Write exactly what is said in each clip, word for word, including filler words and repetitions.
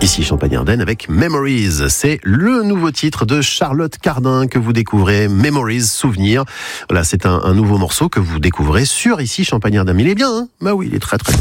Ici Champagne-Ardenne avec Memories. C'est le nouveau titre de Charlotte Cardin que vous découvrez, Memories, Souvenirs. Voilà, c'est un, un nouveau morceau que vous découvrez sur Ici Champagne-Ardenne. Il est bien, hein? Bah oui, il est très très bien.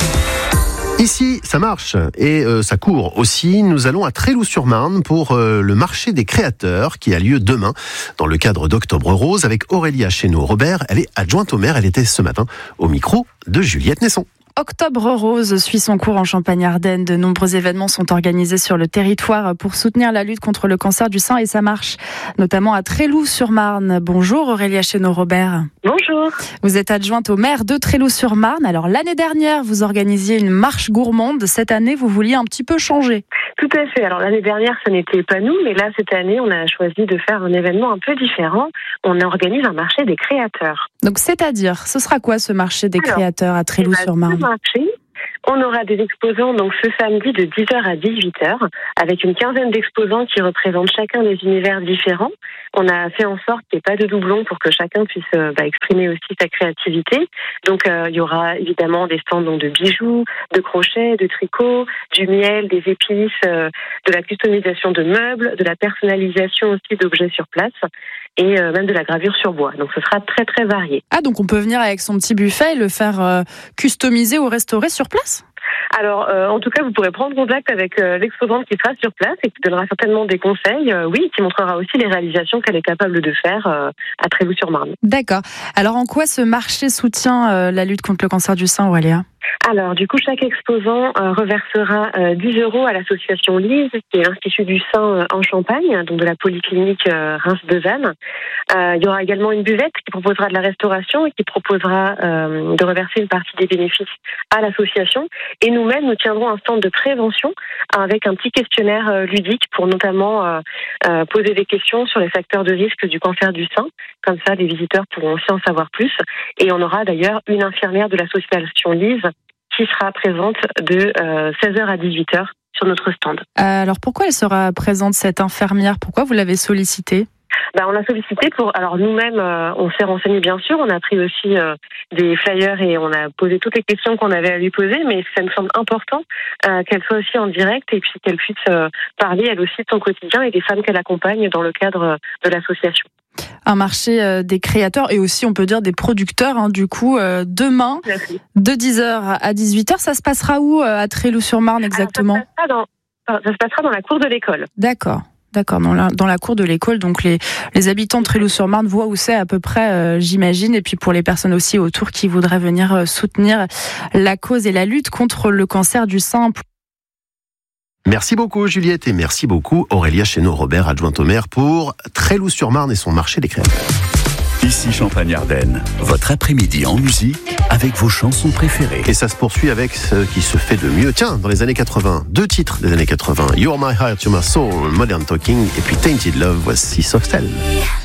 Ici, ça marche et euh, ça court aussi. Nous allons à Tréloux-sur-Marne pour euh, le marché des créateurs qui a lieu demain dans le cadre d'Octobre Rose avec Aurélia Chénaud-Robert. Elle est adjointe au maire. Elle était ce matin au micro de Juliette Nesson. Octobre Rose suit son cours en Champagne-Ardenne. De nombreux événements sont organisés sur le territoire pour soutenir la lutte contre le cancer du sein et ça marche, notamment à Tréloux-sur-Marne. Bonjour Aurélia Chénaud-Robert. Bonjour. Vous êtes adjointe au maire de Tréloux-sur-Marne. Alors l'année dernière, vous organisiez une marche gourmande. Cette année, vous vouliez un petit peu changer. Tout à fait. Alors l'année dernière, ce n'était pas nous, mais là, cette année, on a choisi de faire un événement un peu différent. On organise un marché des créateurs. Donc c'est-à-dire, ce sera quoi ce marché des Alors, créateurs à Tréloux-sur-Marne ? Marché. On aura des exposants donc ce samedi de dix heures à dix-huit heures avec une quinzaine d'exposants qui représentent chacun des univers différents. On a fait en sorte qu'il n'y ait pas de doublons pour que chacun puisse euh, bah, exprimer aussi sa créativité. Donc euh, il y aura évidemment des stands donc, de bijoux, de crochets, de tricot, du miel, des épices, euh, de la customisation de meubles, de la personnalisation aussi d'objets sur place et euh, même de la gravure sur bois. Donc ce sera très très varié. Ah donc on peut venir avec son petit buffet et le faire euh, customiser ou restaurer sur place ? Alors, euh, en tout cas, vous pourrez prendre contact avec euh, l'exposante qui sera sur place et qui donnera certainement des conseils, euh, oui, qui montrera aussi les réalisations qu'elle est capable de faire euh, à Tréloux-sur-Marne. D'accord. Alors, en quoi ce marché soutient euh, la lutte contre le cancer du sein, Aurélia ? Alors, du coup, chaque exposant euh, reversera euh, dix euros à l'association Lise, qui est l'Institut du sein euh, en Champagne, donc de la polyclinique euh, Reims-Besanne. Euh, il y aura également une buvette qui proposera de la restauration et qui proposera euh, de reverser une partie des bénéfices à l'association. Et nous-mêmes, nous tiendrons un stand de prévention avec un petit questionnaire euh, ludique pour notamment euh, euh, poser des questions sur les facteurs de risque du cancer du sein. Comme ça, les visiteurs pourront aussi en savoir plus. Et on aura d'ailleurs une infirmière de l'association Lise qui sera présente de euh, seize heures à dix-huit heures sur notre stand. Euh, alors pourquoi elle sera présente, cette infirmière ? Pourquoi vous l'avez sollicitée ? Ben, on l'a sollicité pour. Alors nous-mêmes, euh, on s'est renseigné bien sûr. On a pris aussi euh, des flyers et on a posé toutes les questions qu'on avait à lui poser. Mais ça me semble important euh, qu'elle soit aussi en direct et puis qu'elle puisse euh, parler elle aussi de son quotidien et des femmes qu'elle accompagne dans le cadre de l'association. Un marché euh, des créateurs et aussi on peut dire des producteurs hein, du coup euh, demain de dix heures à dix-huit heures. Ça se passera où euh, à Tréloux-sur-Marne exactement ? Alors, ça, se passera dans, ça se passera dans la cour de l'école. D'accord. D'accord, dans la, dans la cour de l'école, donc les, les habitants de Tréloux-sur-Marne voient où c'est à peu près, euh, j'imagine, et puis pour les personnes aussi autour qui voudraient venir euh, soutenir la cause et la lutte contre le cancer du sein. Merci beaucoup Juliette et merci beaucoup Aurélia Chénaud-Robert, adjointe au maire pour Tréloux-sur-Marne et son marché des créateurs. Ici Champagne-Ardenne, votre après-midi en musique avec vos chansons préférées. Et ça se poursuit avec ce qui se fait de mieux. Tiens, dans les années quatre-vingts, deux titres des années quatre-vingts, You're My Heart, You're My Soul, Modern Talking et puis Tainted Love, voici Softel.